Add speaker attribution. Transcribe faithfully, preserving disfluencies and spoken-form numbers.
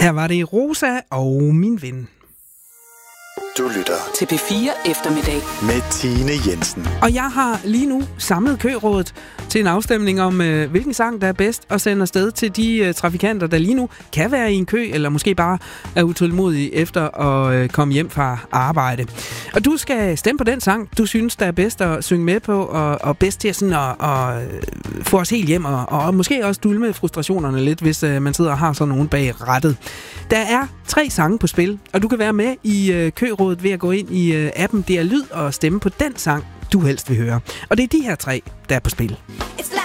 Speaker 1: Her var det Rosa og Min Ven.
Speaker 2: Du lytter
Speaker 3: til P fire Eftermiddag
Speaker 2: med Tine Jensen.
Speaker 1: Og jeg har lige nu samlet kørådet til en afstemning om, øh, hvilken sang, der er bedst at sende afsted til de øh, trafikanter, der lige nu kan være i en kø, eller måske bare er utålmodige efter at øh, komme hjem fra arbejde. Og du skal stemme på den sang, du synes, der er bedst at synge med på, og, og bedst til sådan at, at få os helt hjem, og, og måske også dulme frustrationerne lidt, hvis øh, man sidder og har sådan nogen bag rattet. Der er tre sange på spil, og du kan være med i øh, kørådet ved at gå ind i øh, appen D R Lyd og stemme på den sang, du helst vil høre. Og det er de her tre, der er på spil.
Speaker 4: It's